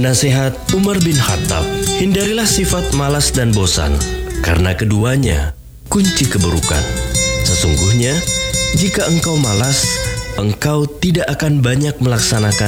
Nasihat Umar bin Khattab, hindarilah sifat malas dan bosan, karena keduanya kunci keburukan. Sesungguhnya, jika engkau malas, engkau tidak akan banyak melaksanakan